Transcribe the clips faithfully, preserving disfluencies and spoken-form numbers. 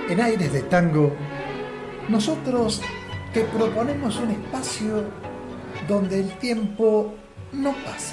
En Aires de Tango, nosotros te proponemos un espacio donde el tiempo no pasa,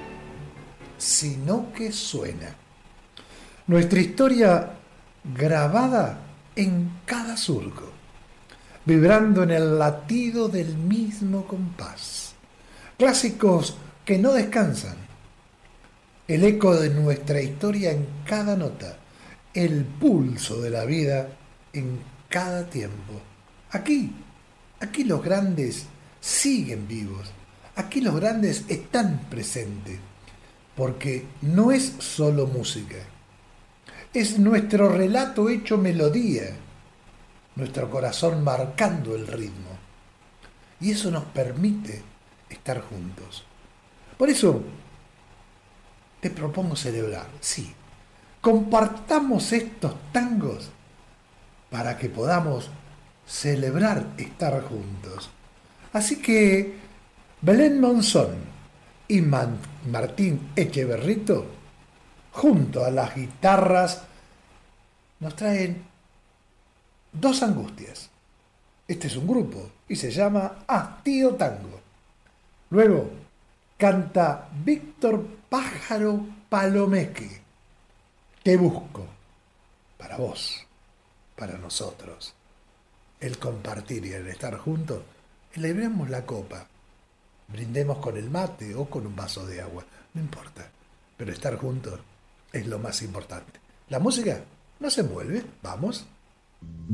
sino que suena. Nuestra historia grabada en cada surco, vibrando en el latido del mismo compás. Clásicos que no descansan. El eco de nuestra historia en cada nota. El pulso de la vida en cada tiempo. Aquí, aquí los grandes siguen vivos. Aquí los grandes están presentes. Porque no es solo música. Es nuestro relato hecho melodía. Nuestro corazón marcando el ritmo. Y eso nos permite estar juntos. Por eso, te propongo celebrar, sí. Compartamos estos tangos para que podamos celebrar estar juntos. Así que Belén Monzón y Man- Martín Echeverrito, junto a las guitarras, nos traen dos angustias. Este es un grupo y se llama Hastío Tango. Luego canta Víctor Pájaro Palomeque. Te busco para vos, para nosotros. El compartir y el estar juntos, celebremos la copa. Brindemos con el mate o con un vaso de agua, no importa. Pero estar juntos es lo más importante. La música no se mueve, vamos.